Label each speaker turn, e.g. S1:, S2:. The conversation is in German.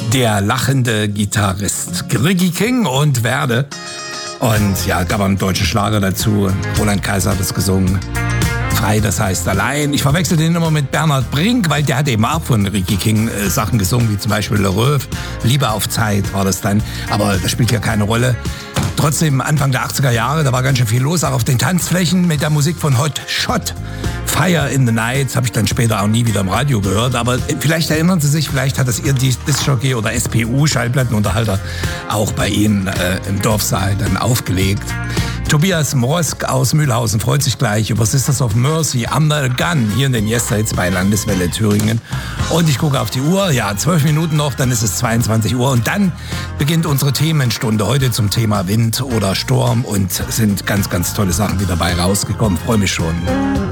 S1: Der lachende Gitarrist Ricky King und Werde. Und ja, gab einen deutschen Schlager dazu. Roland Kaiser hat es gesungen. Frei, das heißt allein. Ich verwechsel den immer mit Bernhard Brink, weil der hat eben auch von Ricky King Sachen gesungen, wie zum Beispiel Le Reuve. Liebe auf Zeit war das dann. Aber das spielt ja keine Rolle. Trotzdem, Anfang der 80er Jahre, da war ganz schön viel los, auch auf den Tanzflächen mit der Musik von Hot Shot. Fire in the Night habe ich dann später auch nie wieder im Radio gehört, aber vielleicht erinnern Sie sich, vielleicht hat das Ihr Discjockey oder SPU, Schallplattenunterhalter, auch bei Ihnen im Dorfsaal dann aufgelegt. Tobias Mrosk aus Mühlhausen freut sich gleich über Sisters of Mercy, Under Gun, hier in den Yesterdays bei Landeswelle Thüringen. Und ich gucke auf die Uhr, ja, 12 Minuten noch, dann ist es 22 Uhr und dann beginnt unsere Themenstunde heute zum Thema Wind oder Sturm und sind ganz, ganz tolle Sachen wieder dabei rausgekommen. Freue mich schon.